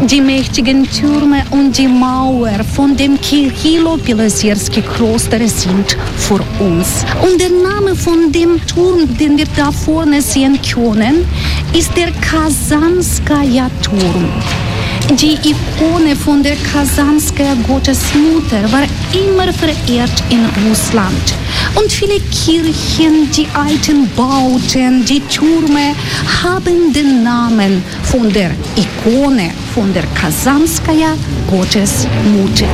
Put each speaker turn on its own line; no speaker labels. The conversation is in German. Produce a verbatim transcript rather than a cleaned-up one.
Die mächtigen Türme und die Mauer von dem Kirilo-Pilosierski-Kloster sind vor uns. Und der Name von dem Turm, den wir da vorne sehen können, ist der Kasanskaja-Turm. Die Ikone von der Kasanskaja Gottesmutter war immer verehrt in Russland. Und viele Kirchen, die alten Bauten, die Türme haben den Namen von der Ikone von der Kasanskaja Gottesmutter.